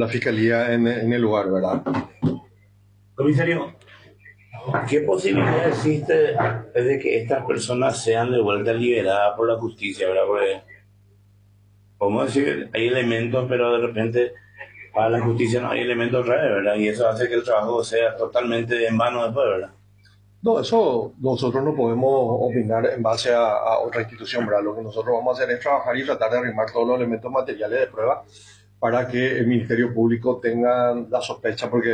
la fiscalía en el lugar, ¿verdad? Comisario, ¿qué posibilidad existe de que estas personas sean de vuelta liberadas por la justicia, verdad? Porque, podemos decir, hay elementos, pero de repente para la justicia no hay elementos reales, ¿verdad? Y eso hace que el trabajo sea totalmente en vano después, ¿verdad? No, eso nosotros no podemos opinar en base a otra institución, ¿verdad? Lo que nosotros vamos a hacer es trabajar y tratar de arrimar todos los elementos materiales de prueba para que el Ministerio Público tenga la sospecha, porque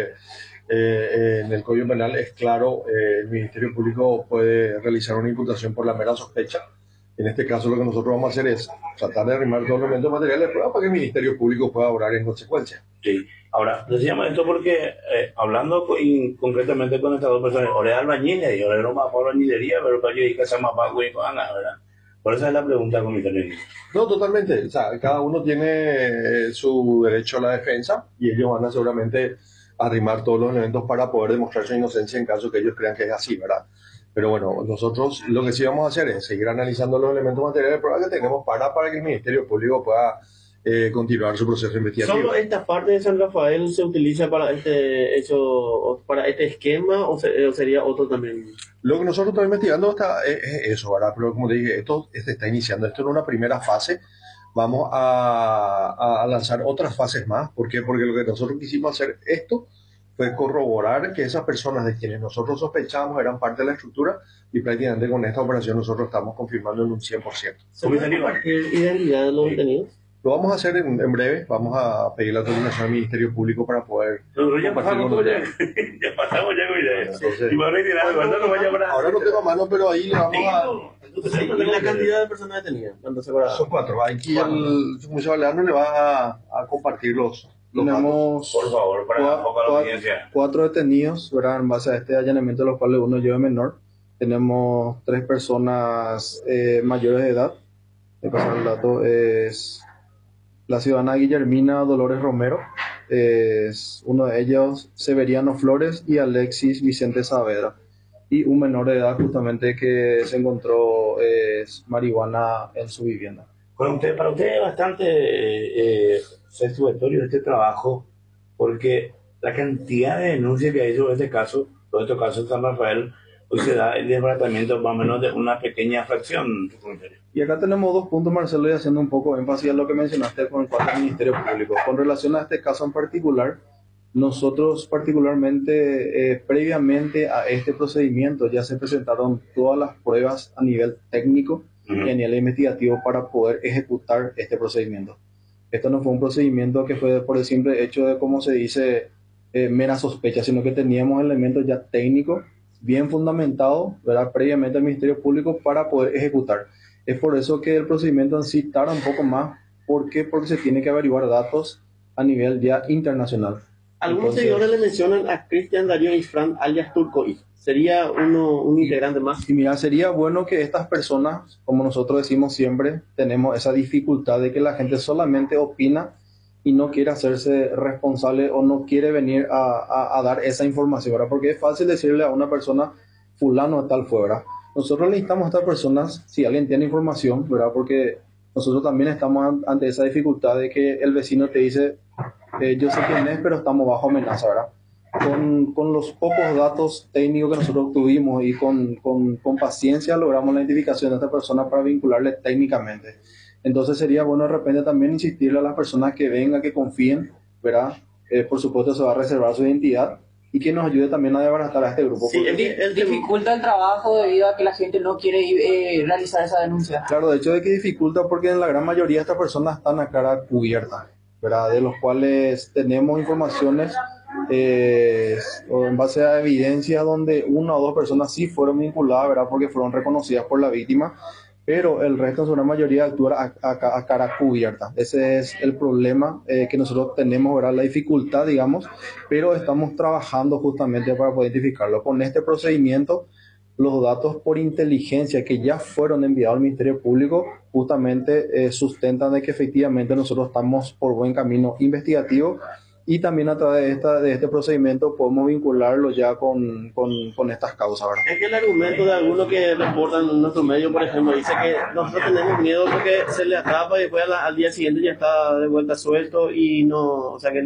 en el Código Penal es claro, el Ministerio Público puede realizar una imputación por la mera sospecha. En este caso lo que nosotros vamos a hacer es tratar de arrimar todos los elementos materiales de prueba para que el Ministerio Público pueda obrar en consecuencia. Sí. Ahora, decíamos esto porque hablando concretamente con estas dos personas, ahora es albañiles y ahora no más por albañilería, pero para ellos hay que hacer más pago y cosas, ¿verdad? Por eso es la pregunta, comisario. No, totalmente. O sea, cada uno tiene su derecho a la defensa y ellos van a seguramente arrimar todos los elementos para poder demostrar su inocencia en caso que ellos crean que es así, ¿verdad? Pero bueno, nosotros lo que sí vamos a hacer es seguir analizando los elementos materiales de prueba que tenemos para que el Ministerio Público pueda continuar su proceso investigativo. ¿Solo esta parte de San Rafael se utiliza para para este esquema o sería otro también? Lo que nosotros estamos investigando es eso, ¿verdad? Pero como te dije, esto se está iniciando. Esto es una primera fase. Vamos a lanzar otras fases más. ¿Por qué? Porque lo que nosotros quisimos hacer esto fue corroborar que esas personas de quienes nosotros sospechábamos eran parte de la estructura y prácticamente con esta operación nosotros estamos confirmando en un 100%. ¿Se puede compartir identidad de los detenidos? Lo vamos a hacer en breve. Vamos a pedir la autorización al Ministerio Público para poder Ya pasamos compartirlo. ya pasamos ya, cuidado. Entonces, Y me voy a retirar, ¿cuándo nos vaya para? ahora no tengo a mano, pero ahí le vamos a... Entonces, ¿y la cantidad de personas detenidas? ¿Cuánto se guarda? Son 4. Aquí el subcomisario Leandro le va a compartir los datos. Tenemos Por favor, para la poca audiencia. 4 detenidos, ¿verdad? En base a este allanamiento, de los cuales uno lleva menor. Tenemos 3 personas mayores de edad. De pasar el dato es la ciudadana Guillermina Dolores Romero, es uno de ellos Severiano Flores y Alexis Vicente Saavedra. Y un menor de edad justamente que se encontró marihuana en su vivienda. Para usted es bastante satisfactorio este trabajo, porque la cantidad de denuncias que hay sobre este caso, todos estos casos de San Rafael, hoy se da el desbaratamiento más o menos de una pequeña fracción. Y acá tenemos 2 puntos, Marcelo, y haciendo un poco énfasis en lo que mencionaste con el cuarto Ministerio Público. Con relación a este caso en particular, nosotros particularmente, previamente a este procedimiento, ya se presentaron todas las pruebas a nivel técnico y a nivel investigativo para poder ejecutar este procedimiento. Esto no fue un procedimiento que fue por el simple hecho de, como se dice, mera sospecha, sino que teníamos elementos ya técnicos bien fundamentados, ¿verdad?, previamente al Ministerio Público para poder ejecutar. Es por eso que el procedimiento en sí tarda un poco más. ¿Por qué? Porque se tiene que averiguar datos a nivel ya internacional. Algunos seguidores le mencionan a Cristian Darío Isfran alias Turcois. ¿Sería un integrante más? Y mira, sería bueno que estas personas, como nosotros decimos siempre, tenemos esa dificultad de que la gente solamente opina y no quiere hacerse responsable o no quiere venir a dar esa información, ¿verdad? Porque es fácil decirle a una persona, fulano de tal fue, ¿verdad? Nosotros necesitamos a estas personas, si alguien tiene información, ¿verdad? Porque nosotros también estamos ante esa dificultad de que el vecino te dice, yo sé quién es, pero estamos bajo amenaza, ¿verdad? Con los pocos datos técnicos que nosotros obtuvimos y con paciencia logramos la identificación de esta persona para vincularle técnicamente. Entonces sería bueno de repente también insistirle a las personas que vengan, que confíen, ¿verdad? Por supuesto se va a reservar su identidad y que nos ayude también a desbaratar a este grupo. Sí, Él dificulta el trabajo debido a que la gente no quiere realizar esa denuncia. Claro, de hecho de que dificulta porque en la gran mayoría de estas personas están a cara cubierta, ¿verdad? De los cuales tenemos informaciones o en base a evidencia donde 1 o 2 personas sí fueron vinculadas, ¿verdad? Porque fueron reconocidas por la víctima, pero el resto en su gran mayoría actúa a cara cubierta. Ese es el problema que nosotros tenemos, ¿verdad? La dificultad, digamos, pero estamos trabajando justamente para poder identificarlo. Con este procedimiento, los datos por inteligencia que ya fueron enviados al Ministerio Público justamente sustentan de que efectivamente nosotros estamos por buen camino investigativo y también a través de este procedimiento podemos vincularlo ya con estas causas, ¿verdad? Es que el argumento de algunos que reportan en nuestro medio, por ejemplo, dice que nosotros tenemos miedo porque se le atrapa y después al día siguiente ya está de vuelta suelto y no, o sea que